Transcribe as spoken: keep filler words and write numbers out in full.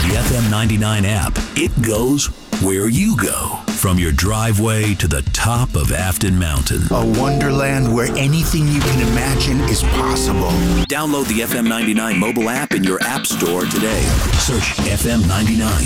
The F M ninety-nine app. It goes where you go. From your driveway to the top of Afton Mountain. A wonderland where anything you can imagine is possible. Download the F M ninety-nine mobile app in your app store today. Search F M ninety-nine.